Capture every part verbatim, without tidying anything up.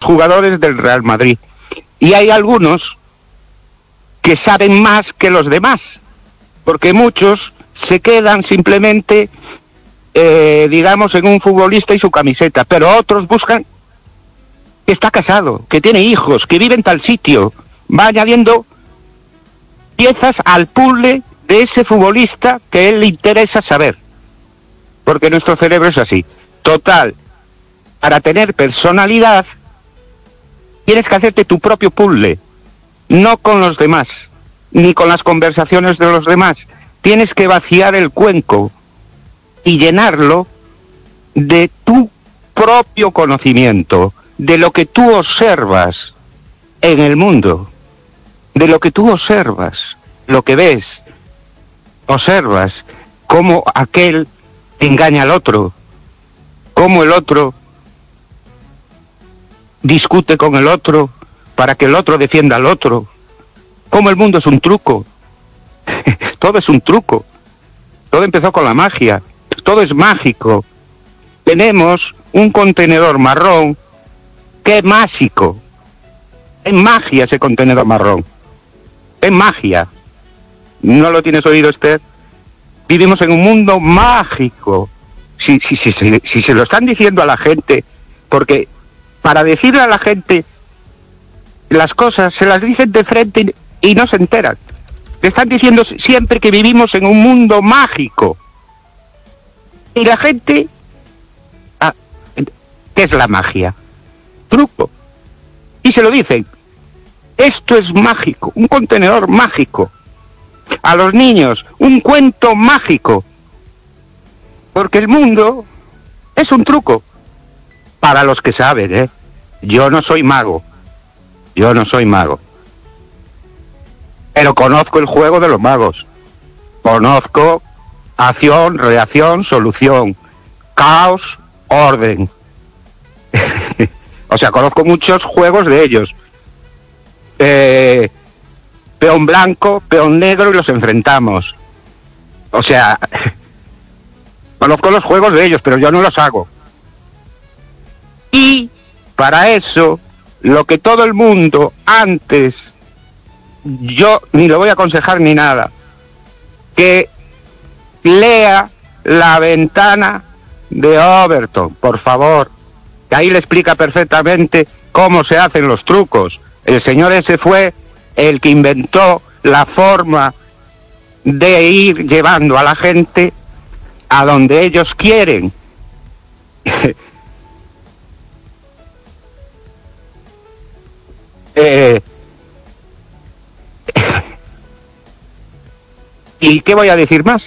jugadores del Real Madrid. Y hay algunos que saben más que los demás, porque muchos se quedan simplemente, eh, digamos, en un futbolista y su camiseta, pero otros buscan que está casado, que tiene hijos, que vive en tal sitio, va añadiendo piezas al puzzle de ese futbolista que a él le interesa saber, porque nuestro cerebro es así. Total, para tener personalidad tienes que hacerte tu propio puzzle, no con los demás, ni con las conversaciones de los demás. Tienes que vaciar el cuenco y llenarlo de tu propio conocimiento, de lo que tú observas en el mundo, de lo que tú observas, lo que ves, observas cómo aquel engaña al otro, cómo el otro discute con el otro para que el otro defienda al otro, cómo el mundo es un truco. Todo es un truco. Todo empezó con la magia. Todo es mágico. Tenemos un contenedor marrón que es mágico. Es magia ese contenedor marrón. Es magia. ¿No lo tienes oído, Esther? Vivimos en un mundo mágico. Si, si, si, si, si se lo están diciendo a la gente, porque para decirle a la gente las cosas se las dicen de frente y no se enteran. Le están diciendo siempre que vivimos en un mundo mágico. Y la gente... Ah, ¿qué es la magia? Truco. Y se lo dicen. Esto es mágico, un contenedor mágico. A los niños, un cuento mágico. Porque el mundo es un truco. Para los que saben, ¿eh? Yo no soy mago. Yo no soy mago. Pero conozco el juego de los magos. Conozco acción, reacción, solución. Caos, orden. O sea, conozco muchos juegos de ellos. Eh, peón blanco, peón negro y los enfrentamos. O sea, conozco los juegos de ellos, pero yo no los hago. Y para eso, lo que todo el mundo antes, yo ni lo voy a aconsejar ni nada, que lea La ventana de Overton, por favor, que ahí le explica perfectamente cómo se hacen los trucos. El señor ese fue el que inventó la forma de ir llevando a la gente a donde ellos quieren. eh, ¿Y qué voy a decir más?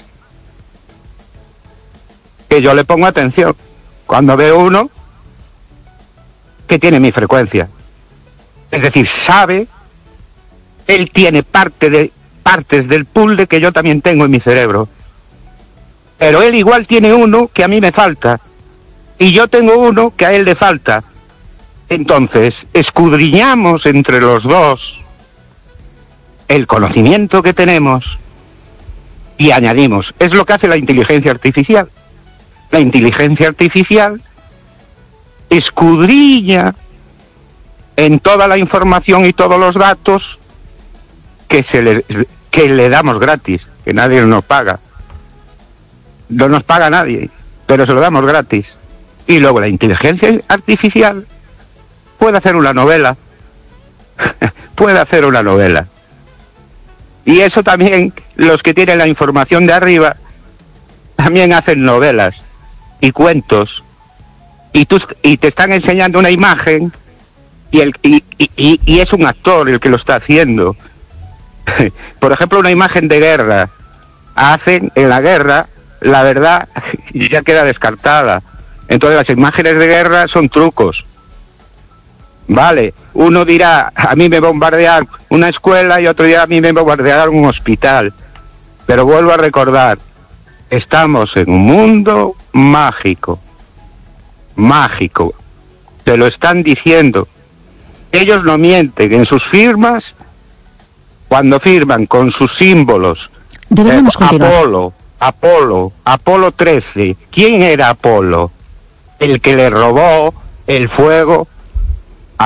Que yo le pongo atención cuando veo uno que tiene mi frecuencia. Es decir, sabe, él tiene parte de partes del puzzle que yo también tengo en mi cerebro. Pero él igual tiene uno que a mí me falta. Y yo tengo uno que a él le falta. Entonces, escudriñamos entre los dos el conocimiento que tenemos y añadimos. Es lo que hace la inteligencia artificial. La inteligencia artificial escudriña en toda la información y todos los datos que se le, que le damos gratis, que nadie nos paga. No nos paga nadie, pero se lo damos gratis. Y luego la inteligencia artificial puede hacer una novela. Puede hacer una novela. Y eso también, los que tienen la información de arriba, también hacen novelas y cuentos. Y, tú, y te están enseñando una imagen y, el, y, y, y es un actor el que lo está haciendo. Por ejemplo, una imagen de guerra. Hacen en la guerra, la verdad ya queda descartada. Entonces las imágenes de guerra son trucos. Vale, uno dirá, a mí me bombardean una escuela y otro dirá, a mí me bombardearon un hospital. Pero vuelvo a recordar, estamos en un mundo mágico. Mágico. Te lo están diciendo. Ellos no mienten en sus firmas. Cuando firman con sus símbolos, eh, Apolo, Apolo, Apolo trece. ¿Quién era Apolo? El que le robó el fuego